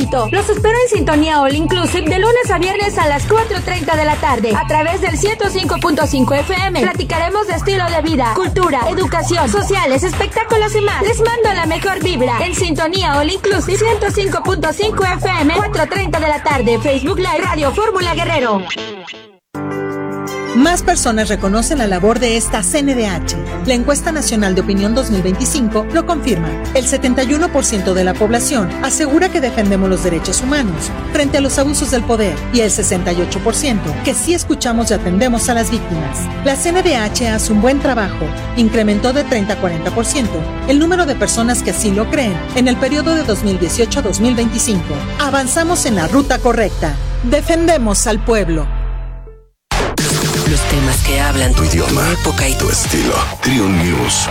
gratuito. Los espero en Sintonía All Inclusive de lunes a viernes a las 4:30 de la tarde a través del 105.5 FM. Platicaremos de estilo de vida, cultura, educación, sociales, espectáculos y más. Les mando la mejor vibra en Sintonía All Inclusive 105.5 FM, 4:30 de la tarde. Facebook Live Radio Fórmula Guerrero. Más personas reconocen la labor de esta CNDH. La encuesta nacional de opinión 2025 lo confirma. El 71% de la población asegura que defendemos los derechos humanos frente a los abusos del poder y el 68% que sí escuchamos y atendemos a las víctimas. La CNDH hace un buen trabajo. Incrementó de 30 a 40% el número de personas que así lo creen en el periodo de 2018 a 2025. Avanzamos en la ruta correcta. Defendemos al pueblo. Los temas que hablan tu idioma, tu época y tu estilo. Triun News.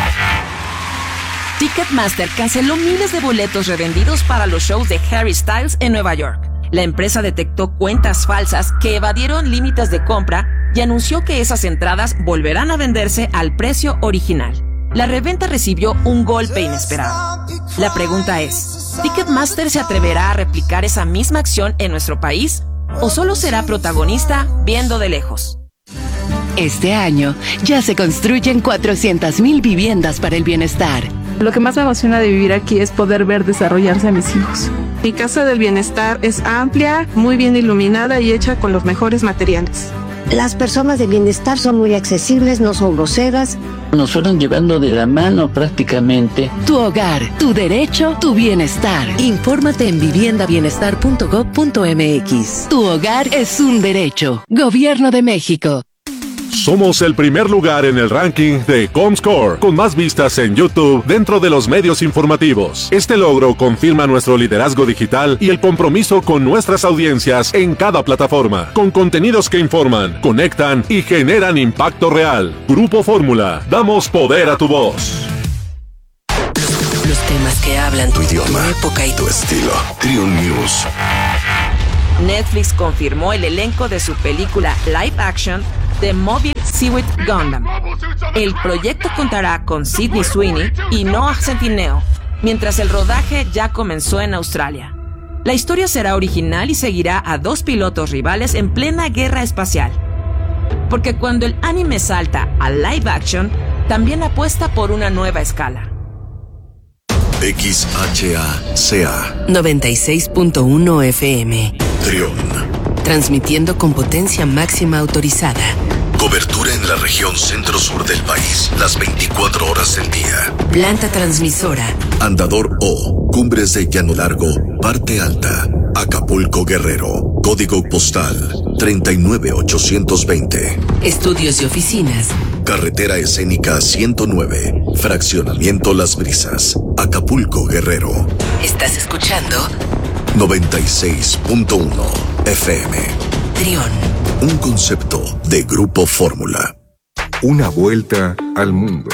Ticketmaster canceló miles de boletos revendidos para los shows de Harry Styles en Nueva York. La empresa detectó cuentas falsas que evadieron límites de compra y anunció que esas entradas volverán a venderse al precio original. La reventa recibió un golpe inesperado. La pregunta es, ¿Ticketmaster se atreverá a replicar esa misma acción en nuestro país? ¿O solo será protagonista viendo de lejos? Este año ya se construyen 400,000 viviendas para el bienestar. Lo que más me emociona de vivir aquí es poder ver desarrollarse a mis hijos. Mi casa del bienestar es amplia, muy bien iluminada y hecha con los mejores materiales. Las personas de bienestar son muy accesibles, no son groseras. Nos fueron llevando de la mano prácticamente. Tu hogar, tu derecho, tu bienestar. Infórmate en viviendaBienestar.gov.mx. Tu hogar es un derecho. Gobierno de México. Somos el primer lugar en el ranking de Comscore, con más vistas en YouTube dentro de los medios informativos. Este logro confirma nuestro liderazgo digital y el compromiso con nuestras audiencias en cada plataforma, con contenidos que informan, conectan y generan impacto real. Grupo Fórmula, damos poder a tu voz. Los temas que hablan tu idioma, tu época y tu estilo. Triun News. Netflix confirmó el elenco de su película live action The Mobile Suit Gundam. El proyecto contará con Sydney Sweeney y Noah Centineo, mientras el rodaje ya comenzó en Australia. La historia será original y seguirá a dos pilotos rivales en plena guerra espacial. Porque cuando el anime salta a live action, también apuesta por una nueva escala. XHACA 96.1 FM. Triun. Transmitiendo con potencia máxima autorizada. Cobertura en la región centro-sur del país, las 24 horas del día. Planta transmisora. Andador O, Cumbres de Llano Largo, Parte Alta, Acapulco, Guerrero. Código postal 39820. Estudios y oficinas. Carretera Escénica 109, Fraccionamiento Las Brisas, Acapulco, Guerrero. ¿Estás escuchando? 96.1 FM. Triun. Un concepto de Grupo Fórmula. Una vuelta al mundo.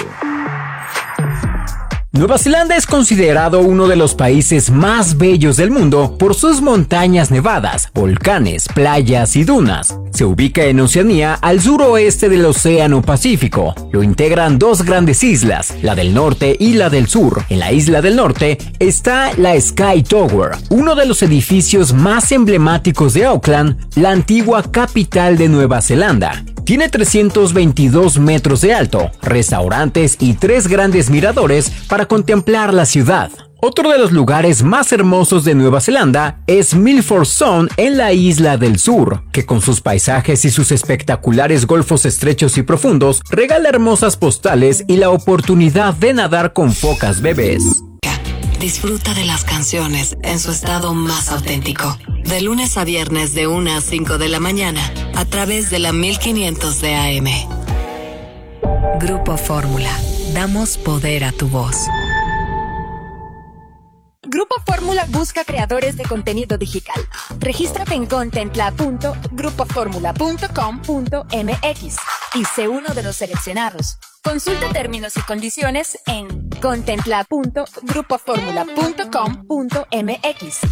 Nueva Zelanda es considerado uno de los países más bellos del mundo por sus montañas nevadas, volcanes, playas y dunas. Se ubica en Oceanía, al suroeste del Océano Pacífico. Lo integran dos grandes islas, la del norte y la del sur. En la isla del norte está la Sky Tower, uno de los edificios más emblemáticos de Auckland, la antigua capital de Nueva Zelanda. Tiene 322 metros de alto, restaurantes y 3 grandes miradores para contemplar la ciudad. Otro de los lugares más hermosos de Nueva Zelanda es Milford Sound en la isla del sur, que con sus paisajes y sus espectaculares golfos estrechos y profundos regala hermosas postales y la oportunidad de nadar con focas bebés. Disfruta de las canciones en su estado más auténtico. De lunes a viernes de 1 a 5 de la mañana a través de la 1500 de AM. Grupo Fórmula. Damos poder a tu voz. Grupo Fórmula busca creadores de contenido digital. Regístrate en contentla.grupoformula.com.mx y sé uno de los seleccionados. Consulta términos y condiciones en contentla.grupoformula.com.mx.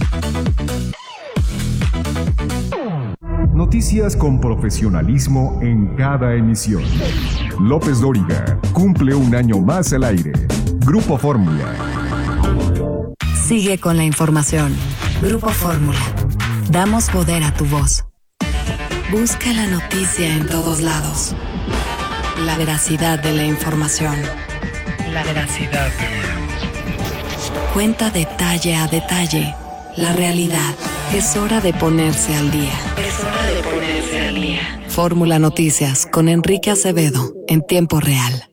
Noticias con profesionalismo en cada emisión. López Dóriga cumple un año más al aire. Grupo Fórmula. Sigue con la información. Grupo Fórmula. Damos poder a tu voz. Busca la noticia en todos lados. La veracidad de la información. La veracidad de la información. Cuenta detalle a detalle la realidad. Es hora de ponerse al día. Es hora de ponerse al día. Fórmula Noticias con Enrique Acevedo en tiempo real.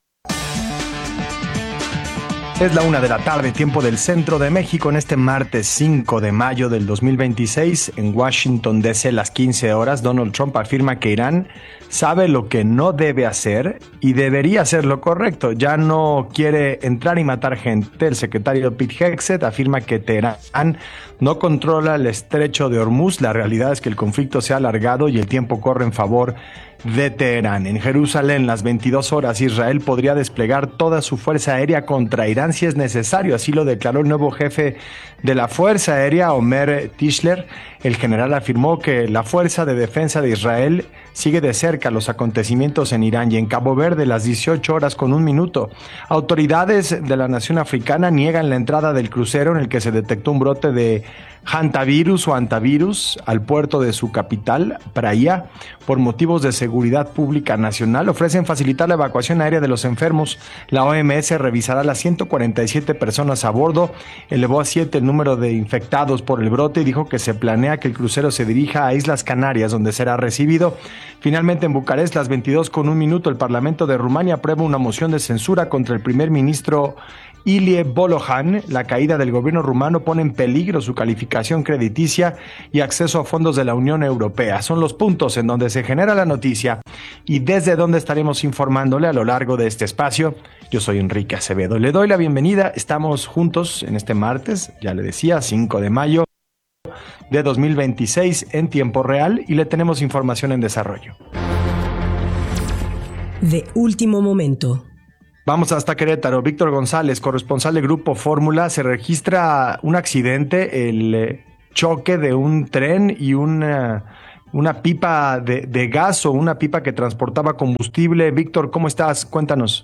Es la 1 de la tarde, tiempo del centro de México, en este martes 5 de mayo del 2026. En Washington DC, las 15 horas, Donald Trump afirma que Irán sabe lo que no debe hacer y debería hacer lo correcto. Ya no quiere entrar y matar gente. El secretario Pete Hegseth afirma que Teherán no controla el estrecho de Hormuz. La realidad es que el conflicto se ha alargado y el tiempo corre en favor de Teherán. En Jerusalén, las 22 horas, Israel podría desplegar toda su fuerza aérea contra Irán si es necesario. Así lo declaró el nuevo jefe de la Fuerza Aérea, Omer Tischler. El general afirmó que la Fuerza de Defensa de Israel sigue de cerca los acontecimientos en Irán y en Cabo Verde, las 18 horas con 1 minuto. Autoridades de la nación africana niegan la entrada del crucero en el que se detectó un brote de hantavirus o antivirus al puerto de su capital, Praia, por motivos de seguridad pública nacional. Ofrecen facilitar la evacuación aérea de los enfermos. La OMS revisará las 147 personas a bordo, elevó a 7 el número de infectados por el brote y dijo que se planea que el crucero se dirija a Islas Canarias, donde será recibido. Finalmente, en Bucarest, las 22 con 1 minuto, el Parlamento de Rumania aprueba una moción de censura contra el primer ministro Ilie Bolohan. La caída del gobierno rumano pone en peligro su calificación crediticia y acceso a fondos de la Unión Europea. Son los puntos en donde se genera la noticia y desde donde estaremos informándole a lo largo de este espacio. Yo soy Enrique Acevedo. Le doy la bienvenida. Estamos juntos en este martes, ya le decía, 5 de mayo de 2026 en tiempo real y le tenemos información en desarrollo. De último momento. Vamos hasta Querétaro. Víctor González, corresponsal de Grupo Fórmula. Se registra un accidente, el choque de un tren y una pipa de gas o una pipa que transportaba combustible. Víctor, ¿cómo estás? Cuéntanos.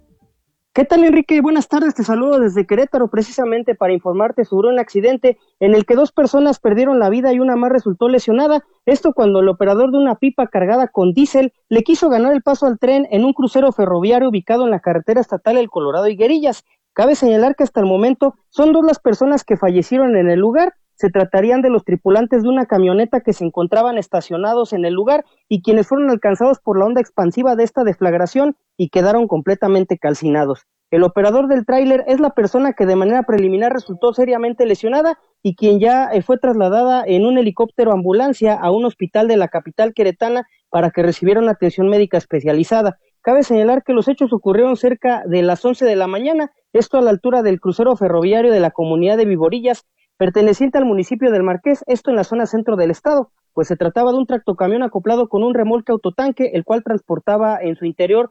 ¿Qué tal, Enrique? Buenas tardes, te saludo desde Querétaro precisamente para informarte sobre un accidente en el que 2 personas perdieron la vida y una más resultó lesionada. Esto cuando el operador de una pipa cargada con diésel le quiso ganar el paso al tren en un crucero ferroviario ubicado en la carretera estatal El Colorado Higuerillas. Cabe señalar que hasta el momento son 2 las personas que fallecieron en el lugar. Se tratarían de los tripulantes de una camioneta que se encontraban estacionados en el lugar y quienes fueron alcanzados por la onda expansiva de esta deflagración y quedaron completamente calcinados. El operador del tráiler es la persona que de manera preliminar resultó seriamente lesionada y quien ya fue trasladada en un helicóptero ambulancia a un hospital de la capital queretana para que recibiera una atención médica especializada. Cabe señalar que los hechos ocurrieron cerca de las 11 de la mañana, esto a la altura del crucero ferroviario de la comunidad de Viborillas, perteneciente al municipio del Marqués, esto en la zona centro del estado, pues se trataba de un tractocamión acoplado con un remolque autotanque, el cual transportaba en su interior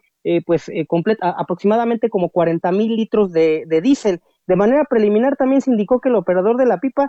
aproximadamente como 40,000 litros de diésel. De manera preliminar también se indicó que el operador de la pipa,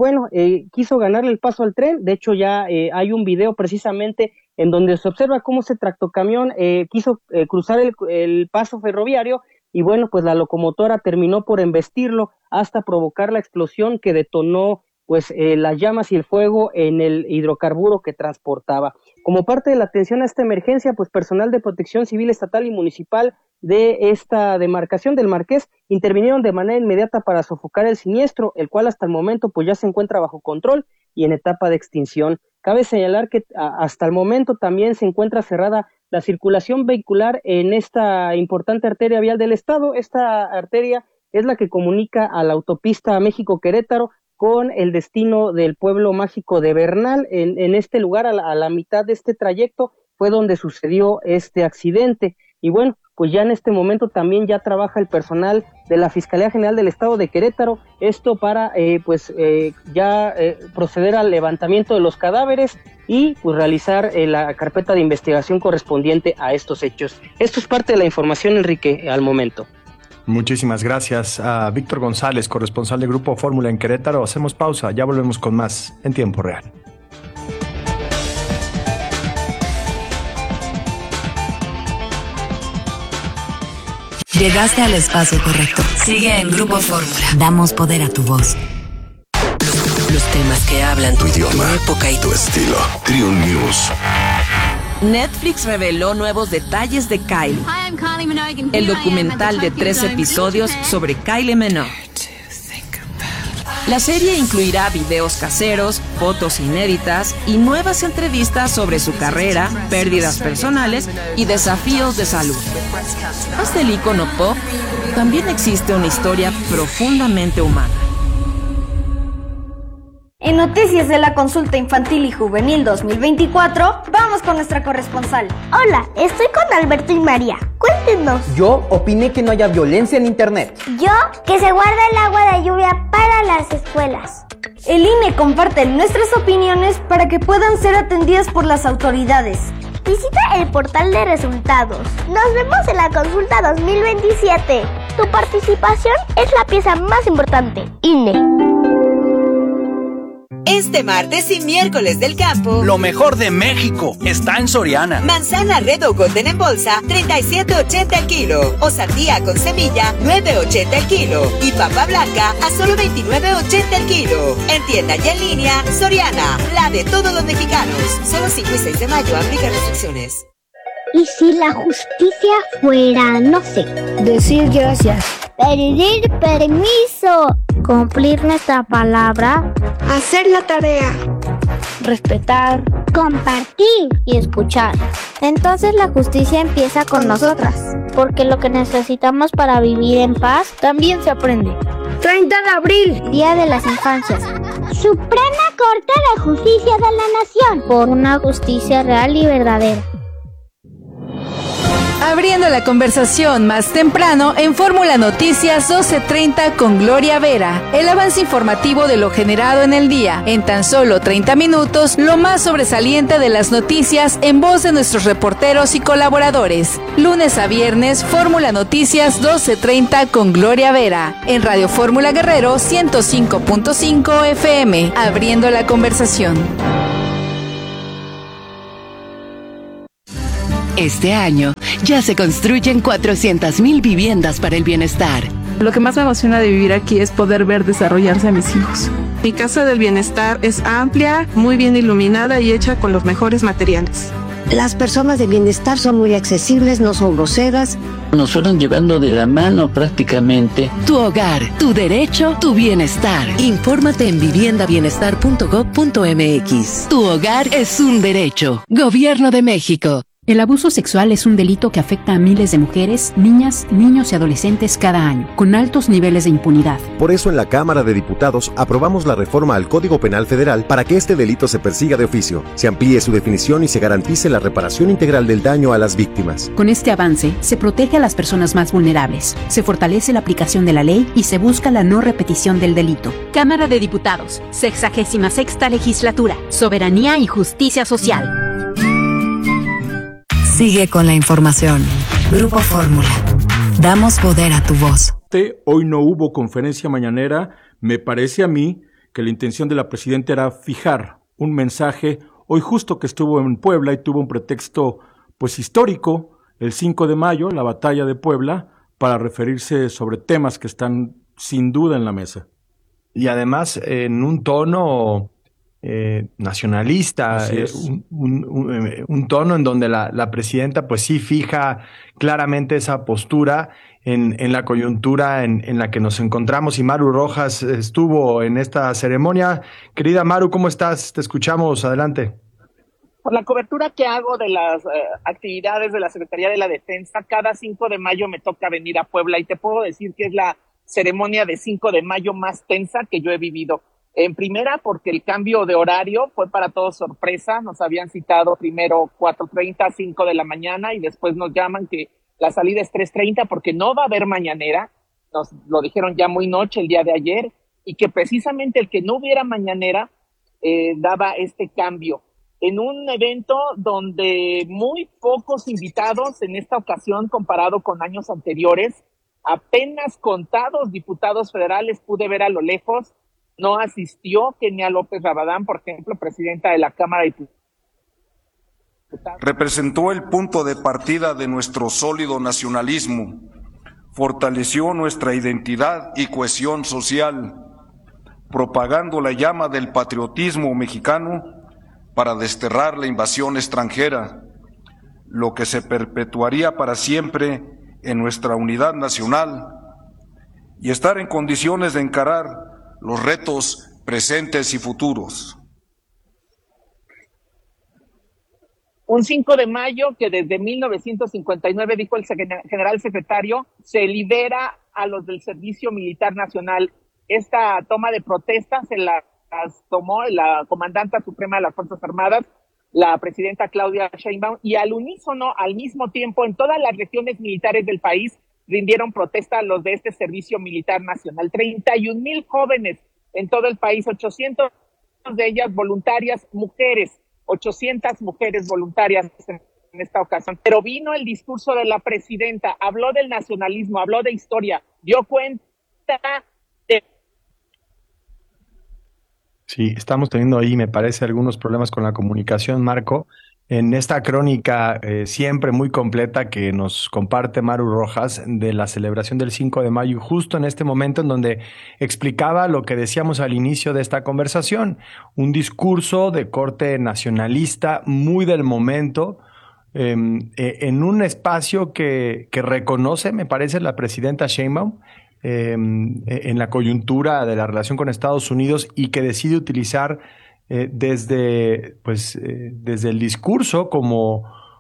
quiso ganarle el paso al tren. De hecho ya hay un video precisamente en donde se observa cómo ese tractocamión quiso cruzar el paso ferroviario y la locomotora terminó por embestirlo hasta provocar la explosión que detonó las llamas y el fuego en el hidrocarburo que transportaba. Como parte de la atención a esta emergencia, personal de protección civil estatal y municipal de esta demarcación del Marqués intervinieron de manera inmediata para sofocar el siniestro, el cual hasta el momento ya se encuentra bajo control y en etapa de extinción. Cabe señalar que hasta el momento también se encuentra cerrada la circulación vehicular en esta importante arteria vial del estado. Esta arteria es la que comunica a la autopista México-Querétaro con el destino del pueblo mágico de Bernal. En este lugar, a la mitad de este trayecto, fue donde sucedió este accidente. Y ya en este momento también ya trabaja el personal de la Fiscalía General del Estado de Querétaro, esto para proceder al levantamiento de los cadáveres y realizar la carpeta de investigación correspondiente a estos hechos. Esto es parte de la información, Enrique, al momento. Muchísimas gracias a Víctor González, corresponsal de Grupo Fórmula en Querétaro. Hacemos pausa, ya volvemos con más en tiempo real. Llegaste al espacio correcto. Sigue en Grupo Fórmula. Damos poder a tu voz. Los temas que hablan tu idioma, tu época y tu estilo. Triun News. Netflix reveló nuevos detalles de Kylie. El documental de 3 episodios sobre Kylie Minogue. La serie incluirá videos caseros, fotos inéditas y nuevas entrevistas sobre su carrera, pérdidas personales y desafíos de salud. Tras del ícono pop, también existe una historia profundamente humana. En Noticias de la Consulta Infantil y Juvenil 2024, vamos con nuestra corresponsal. Hola, estoy con Alberto y María. Cuéntenos. Yo opiné que no haya violencia en internet. Yo, que se guarda el agua de lluvia para las escuelas. El INE comparte nuestras opiniones para que puedan ser atendidas por las autoridades. Visita el portal de resultados. Nos vemos en la consulta 2027. Tu participación es la pieza más importante. INE. Este martes y miércoles del campo, lo mejor de México está en Soriana. Manzana Red o Golden en bolsa, 37.80 el kilo. O sandía con semilla, 9.80 el kilo. Y papa blanca a solo 29.80 el kilo. En tienda y en línea, Soriana, la de todos los mexicanos. Solo 5 y 6 de mayo, aplica restricciones. ¿Y si la justicia fuera, no sé, decir gracias, pedir permiso, cumplir nuestra palabra, hacer la tarea, respetar, compartir y escuchar? Entonces la justicia empieza con nosotras, porque lo que necesitamos para vivir en paz también se aprende. 30 de abril, Día de las Infancias. Suprema Corte de Justicia de la Nación, por una justicia real y verdadera. Abriendo la conversación más temprano en Fórmula Noticias 12:30 con Gloria Vera. El avance informativo de lo generado en el día. En tan solo 30 minutos, lo más sobresaliente de las noticias en voz de nuestros reporteros y colaboradores. Lunes a viernes, Fórmula Noticias 12:30 con Gloria Vera. En Radio Fórmula Guerrero 105.5 FM. Abriendo la conversación. Este año ya se construyen 400,000 viviendas para el bienestar. Lo que más me emociona de vivir aquí es poder ver desarrollarse a mis hijos. Mi casa del bienestar es amplia, muy bien iluminada y hecha con los mejores materiales. Las personas de bienestar son muy accesibles, no son groseras. Nos fueron llevando de la mano prácticamente. Tu hogar, tu derecho, tu bienestar. Infórmate en viviendabienestar.gov.mx. Tu hogar es un derecho. Gobierno de México. El abuso sexual es un delito que afecta a miles de mujeres, niñas, niños y adolescentes cada año, con altos niveles de impunidad. Por eso en la Cámara de Diputados aprobamos la reforma al Código Penal Federal para que este delito se persiga de oficio, se amplíe su definición y se garantice la reparación integral del daño a las víctimas. Con este avance, se protege a las personas más vulnerables, se fortalece la aplicación de la ley y se busca la no repetición del delito. Cámara de Diputados, 66ª Legislatura, Soberanía y Justicia Social. Sigue con la información. Grupo Fórmula. Damos poder a tu voz. Hoy no hubo conferencia mañanera. Me parece a mí que la intención de la presidenta era fijar un mensaje hoy justo que estuvo en Puebla y tuvo un pretexto pues histórico, el 5 de mayo, la batalla de Puebla, para referirse sobre temas que están sin duda en la mesa. Y además en un tono nacionalista, un tono en donde la presidenta pues sí fija claramente esa postura en la coyuntura en la que nos encontramos. Y Maru Rojas estuvo en esta ceremonia. Querida Maru, ¿cómo estás? Te escuchamos, adelante. Por la cobertura que hago de las actividades de la Secretaría de la Defensa, cada 5 de mayo me toca venir a Puebla y te puedo decir que es la ceremonia de 5 de mayo más tensa que yo he vivido. En primera, porque el cambio de horario fue para todos sorpresa. Nos habían citado primero 4:30, 5 de la mañana y después nos llaman que la salida es 3:30 porque no va a haber mañanera. Nos lo dijeron ya muy noche el día de ayer y que precisamente el que no hubiera mañanera daba este cambio. En un evento donde muy pocos invitados en esta ocasión comparado con años anteriores, apenas contados diputados federales pude ver a lo lejos. No asistió Kenia López Rabadán, por ejemplo, presidenta de la Cámara de Diputados. Representó el punto de partida de nuestro sólido nacionalismo, fortaleció nuestra identidad y cohesión social, propagando la llama del patriotismo mexicano para desterrar la invasión extranjera, lo que se perpetuaría para siempre en nuestra unidad nacional, y estar en condiciones de encarar los retos presentes y futuros. Un 5 de mayo que desde 1959, dijo el general secretario, se libera a los del Servicio Militar Nacional. Esta toma de protesta se las tomó la comandanta suprema de las Fuerzas Armadas, la presidenta Claudia Sheinbaum, y al unísono, al mismo tiempo, en todas las regiones militares del país, rindieron protesta a los de este Servicio Militar Nacional. 31,000 jóvenes en todo el país, 800 de ellas voluntarias mujeres, 800 mujeres voluntarias en esta ocasión. Pero vino el discurso de la presidenta, habló del nacionalismo, habló de historia, dio cuenta de... Sí, estamos teniendo ahí, me parece, algunos problemas con la comunicación, Marco. En esta crónica siempre muy completa que nos comparte Maru Rojas de la celebración del 5 de mayo, justo en este momento en donde explicaba lo que decíamos al inicio de esta conversación, un discurso de corte nacionalista muy del momento, en un espacio que reconoce, me parece, la presidenta Sheinbaum, en la coyuntura de la relación con Estados Unidos y que decide utilizar desde el discurso como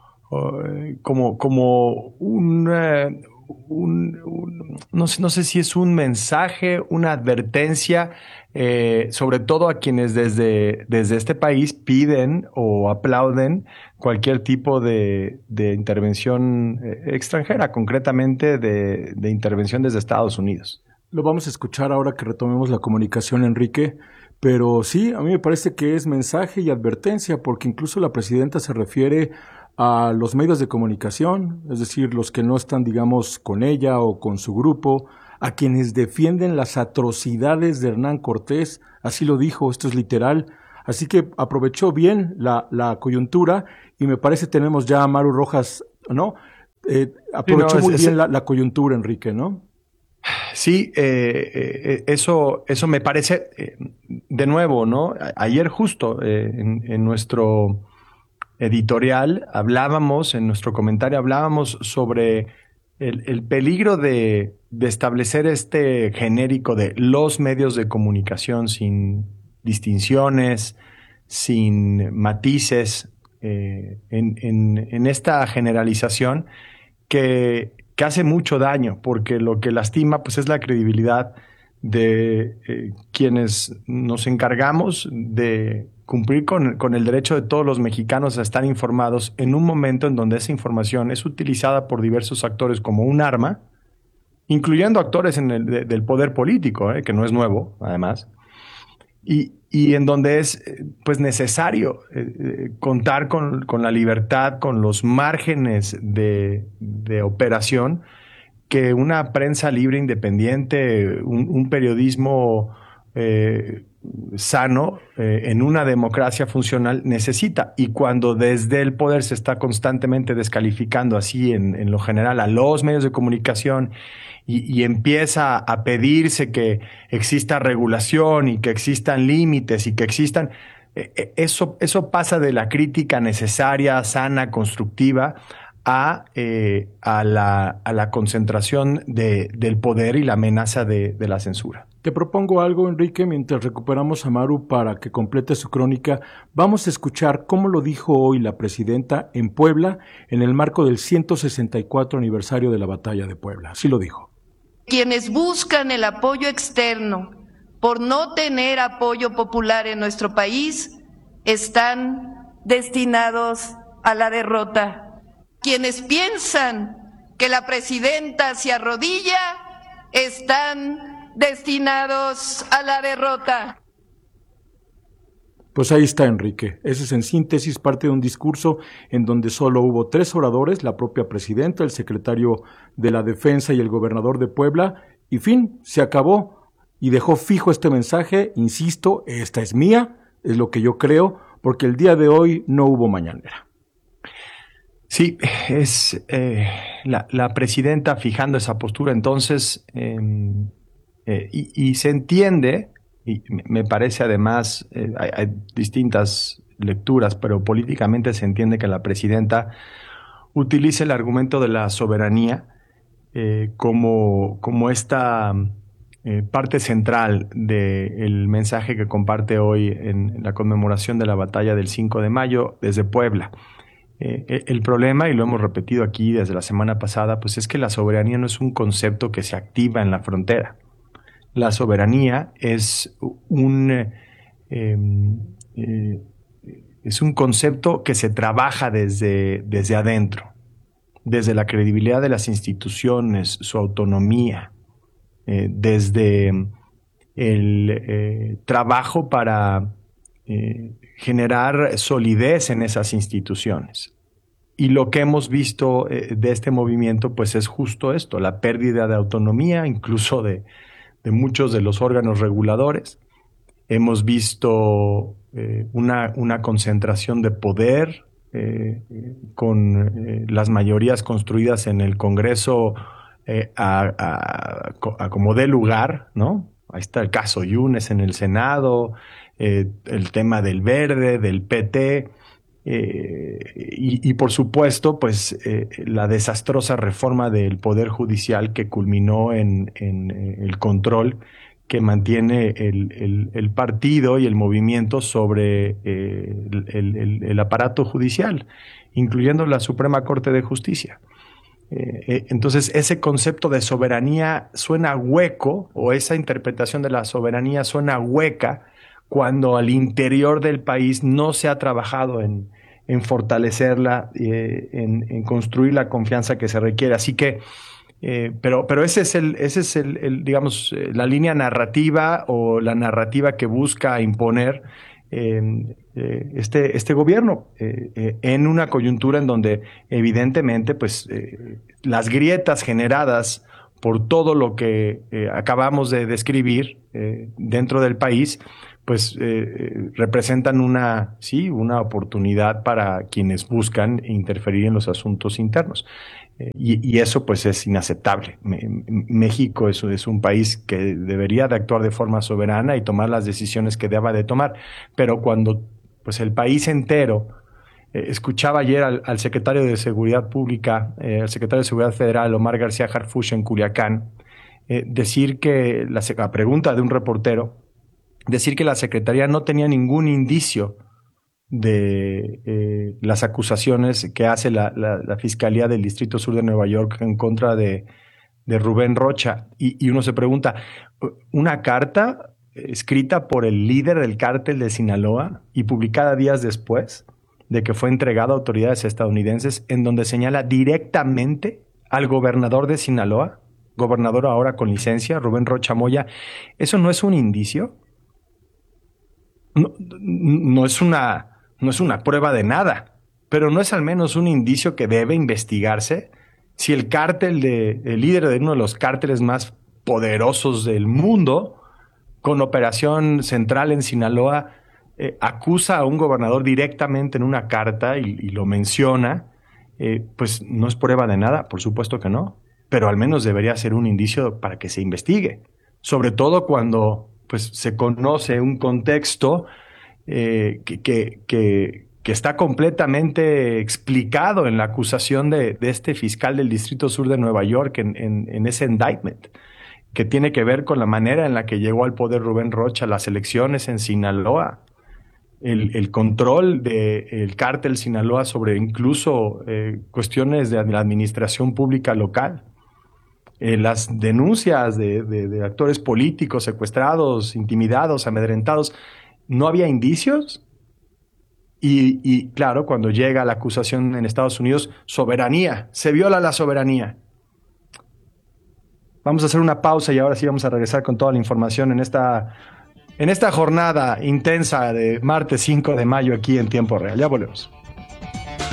no sé si es un mensaje, una advertencia, sobre todo a quienes desde este país piden o aplauden cualquier tipo de intervención extranjera, concretamente de intervención desde Estados Unidos. Lo vamos a escuchar ahora que retomemos la comunicación, Enrique. Pero sí, a mí me parece que es mensaje y advertencia, porque incluso la presidenta se refiere a los medios de comunicación, es decir, los que no están, digamos, con ella o con su grupo, a quienes defienden las atrocidades de Hernán Cortés, así lo dijo, esto es literal. Así que aprovechó bien la coyuntura y me parece tenemos ya a Maru Rojas, ¿no? Aprovechó muy bien la coyuntura, Enrique, ¿no? Sí, eso me parece, de nuevo, ¿no? Ayer justo en nuestro editorial en nuestro comentario hablábamos sobre el peligro de establecer este genérico de los medios de comunicación sin distinciones, sin matices, en esta generalización que hace mucho daño, porque lo que lastima pues es la credibilidad de quienes nos encargamos de cumplir con el derecho de todos los mexicanos a estar informados en un momento en donde esa información es utilizada por diversos actores como un arma, incluyendo actores del poder político, que no es nuevo, además, y en donde es pues necesario contar con la libertad, con los márgenes de operación que una prensa libre, independiente, un periodismo sano en una democracia funcional necesita. Y cuando desde el poder se está constantemente descalificando así en lo general a los medios de comunicación y empieza a pedirse que exista regulación y que existan límites y que existan... Eso pasa de la crítica necesaria, sana, constructiva, a la concentración del poder y la amenaza de la censura. Te propongo algo, Enrique, mientras recuperamos a Maru para que complete su crónica. Vamos a escuchar cómo lo dijo hoy la presidenta en Puebla en el marco del 164 aniversario de la Batalla de Puebla. Así lo dijo. Quienes buscan el apoyo externo por no tener apoyo popular en nuestro país están destinados a la derrota. Quienes piensan que la presidenta se arrodilla están destinados a la derrota. Pues ahí está, Enrique. Ese es en síntesis parte de un discurso en donde solo hubo 3 oradores, la propia presidenta, el secretario de la Defensa y el gobernador de Puebla, y fin, se acabó y dejó fijo este mensaje, insisto, esta es mía, es lo que yo creo, porque el día de hoy no hubo mañanera. Sí, es la presidenta fijando esa postura entonces, y se entiende y me parece además, hay distintas lecturas, pero políticamente se entiende que la presidenta utiliza el argumento de la soberanía como esta parte central del mensaje que comparte hoy en la conmemoración de la batalla del 5 de mayo desde Puebla. El problema, y lo hemos repetido aquí desde la semana pasada, pues es que la soberanía no es un concepto que se activa en la frontera. La soberanía es un concepto que se trabaja desde adentro, desde la credibilidad de las instituciones, su autonomía, desde el trabajo para generar solidez en esas instituciones. Y lo que hemos visto de este movimiento, pues es justo esto, la pérdida de autonomía, incluso de muchos de los órganos reguladores. Hemos visto una concentración de poder con las mayorías construidas en el Congreso a como dé lugar, ¿no? Ahí está el caso Yunes en el Senado, el tema del Verde, del PT, y por supuesto, pues la desastrosa reforma del Poder Judicial que culminó en el control que mantiene el partido y el movimiento sobre el aparato judicial, incluyendo la Suprema Corte de Justicia. Entonces, ese concepto de soberanía suena hueco, o esa interpretación de la soberanía suena hueca, cuando al interior del país no se ha trabajado en fortalecerla, en construir la confianza que se requiere. Así que, pero ese es el digamos, la línea narrativa o la narrativa que busca imponer este gobierno en una coyuntura en donde evidentemente pues las grietas generadas por todo lo que acabamos de describir dentro del país pues representan una oportunidad para quienes buscan interferir en los asuntos internos. Y eso pues es inaceptable. México es un país que debería de actuar de forma soberana y tomar las decisiones que deba de tomar, pero cuando pues el país entero, escuchaba ayer al secretario de Seguridad Pública, al secretario de Seguridad Federal, Omar García Harfuch, en Culiacán, decir que a pregunta de un reportero, decir que la Secretaría no tenía ningún indicio de las acusaciones que hace la Fiscalía del Distrito Sur de Nueva York en contra de Rubén Rocha. Y uno se pregunta, ¿una carta escrita por el líder del cártel de Sinaloa y publicada días después de que fue entregada a autoridades estadounidenses, en donde señala directamente al gobernador de Sinaloa, gobernador ahora con licencia, Rubén Rocha Moya, eso no es un indicio? No es una prueba de nada, pero no es al menos un indicio que debe investigarse si el líder de uno de los cárteles más poderosos del mundo, con operación central en Sinaloa, acusa a un gobernador directamente en una carta y lo menciona, pues no es prueba de nada, por supuesto que no, pero al menos debería ser un indicio para que se investigue, sobre todo cuando pues se conoce un contexto que está completamente explicado en la acusación de este fiscal del Distrito Sur de Nueva York en ese indictment, que tiene que ver con la manera en la que llegó al poder Rubén Rocha, las elecciones en Sinaloa, el control del cártel Sinaloa sobre incluso cuestiones de la administración pública local. Las denuncias de actores políticos secuestrados, intimidados, amedrentados, ¿no había indicios? Y claro, cuando llega la acusación en Estados Unidos, soberanía, se viola la soberanía. Vamos a hacer una pausa y ahora sí vamos a regresar con toda la información en esta jornada intensa de martes 5 de mayo aquí en Tiempo Real. Ya volvemos.